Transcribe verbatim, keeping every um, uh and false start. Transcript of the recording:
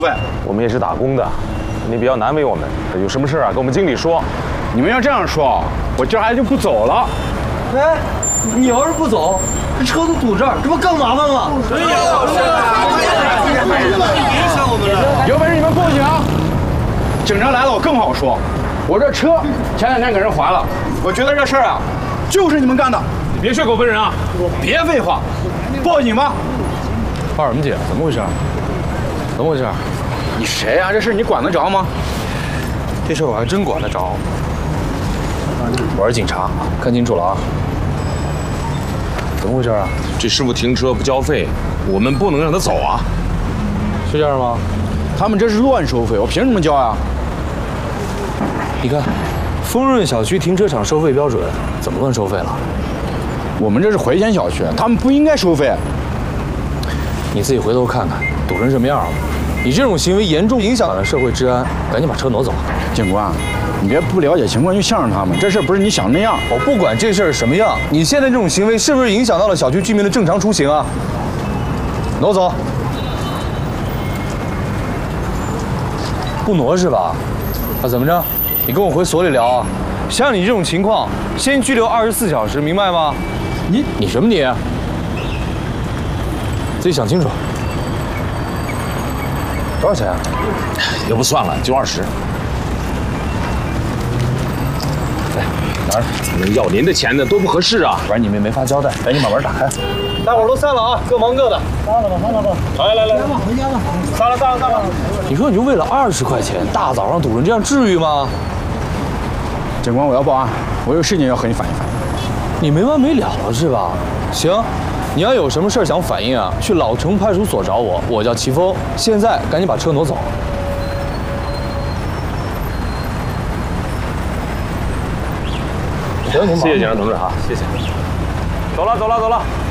喂， 我们也是打工的，你不要难为我们。有什么事啊，跟我们经理说。 你们要这样说，我今儿还就不走了。 哎，你要是不走，这车都堵这儿，这不更麻烦吗？对呀， 影响我们了。有本事你们报警啊！警察来了，我更好说。我这车前两天给人划了，我觉得这事儿啊，就是你们干的。 你别血口喷人啊！ 别废话，报警吧。 二什么姐？怎么回事？怎么回事？ 你谁呀、啊？这事你管得着吗？ 这事我还真管得着。我是警察，看清楚了啊！怎么回事啊？这师傅停车不交费，我们不能让他走啊！是这样吗？ 他们这是乱收费，我凭什么交啊？ 你看，丰润小区停车场收费标准怎么乱收费了？ 我们这是怀贤小区，他们不应该收费。 你自己回头看看，堵成什么样了！你这种行为严重影响了社会治安，赶紧把车挪走。 警官，你别不了解情况就向着他们，这事不是你想的那样。 我不管这事儿什么样，你现在这种行为是不是影响到了小区居民的正常出行啊？挪走。不挪是吧？那怎么着？你跟我回所里聊啊。像你这种情况，先拘留二十四小时，明白吗？你你什么你？自己想清楚。多少钱啊？要不算了，就二十。来，拿着。要您的钱呢，多不合适啊！不然你们也没法交代。赶紧把门打开。大伙儿都散了啊，各忙各的。散了吧，散了吧。来来来，来吧，回家吧。散了，散了，散了。你说你就为了二十块钱，大早上堵成这样，至于吗？ 警官，我要报案，我有事情要和你反映反映。 你没完没了了是吧？行，你要有什么事儿想反映啊，去老城派出所找我，我叫齐峰。现在赶紧把车挪走。行，谢谢警察同志啊，谢谢。走了，走了，走了。